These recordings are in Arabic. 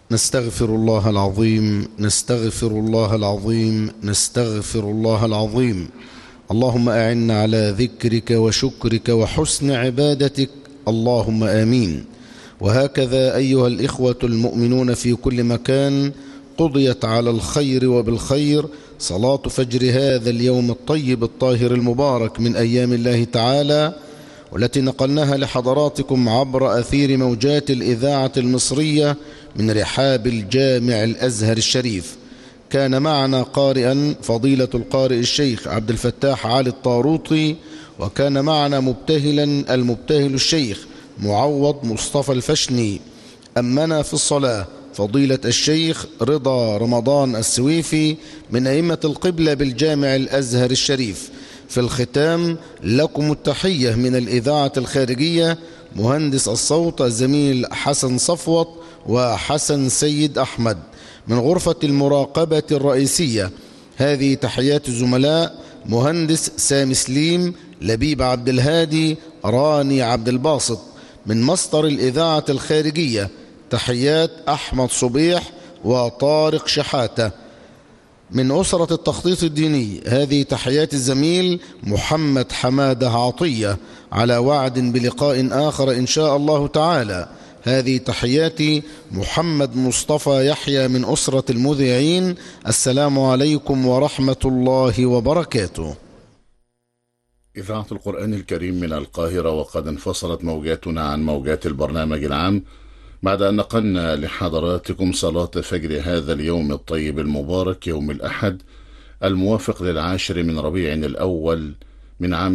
نستغفر الله العظيم، نستغفر الله العظيم، نستغفر الله العظيم. اللهم أعنا على ذكرك وشكرك وحسن عبادتك، اللهم آمين. وهكذا أيها الإخوة المؤمنون في كل مكان، قضيت على الخير وبالخير صلاة فجر هذا اليوم الطيب الطاهر المبارك من أيام الله تعالى، والتي نقلناها لحضراتكم عبر أثير موجات الإذاعة المصرية من رحاب الجامع الأزهر الشريف. كان معنا قارئا فضيلة القارئ الشيخ عبد الفتاح علي الطاروطي، وكان معنا مبتهلا المبتهل الشيخ معوض مصطفى الفشني. أمنا في الصلاة فضيلة الشيخ رضا رمضان السويفي من أئمة القبلة بالجامع الأزهر الشريف. في الختام لكم التحية من الإذاعة الخارجية، مهندس الصوت الزميل حسن صفوت وحسن سيد أحمد. من غرفة المراقبة الرئيسية هذه تحيات الزملاء مهندس سامي سليم، لبيب عبد الهادي، راني عبد الباسط. من مصدر الإذاعة الخارجية تحيات أحمد صبيح وطارق شحاتة. من أسرة التخطيط الديني هذه تحيات الزميل محمد حمادة عطية، على وعد بلقاء آخر إن شاء الله تعالى. هذه تحياتي محمد مصطفى يحيى من أسرة المذيعين. السلام عليكم ورحمة الله وبركاته. إذاعة القرآن الكريم من القاهرة، وقد انفصلت موجاتنا عن موجات البرنامج العام بعد أن نقلنا لحضراتكم صلاة فجر هذا اليوم الطيب المبارك، يوم الأحد الموافق للعاشر من ربيع الأول من عام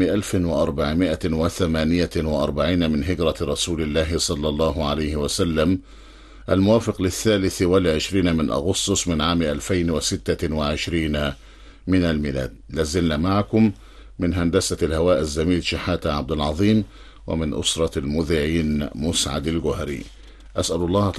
1448 من هجرة رسول الله صلى الله عليه وسلم، الموافق لل23 من أغسطس من عام 2026 من الميلاد. لازلنا معكم من هندسة الهواء الزميل شحاتة عبد العظيم، ومن أسرة المذيعين مسعد الجوهري. أسأل الله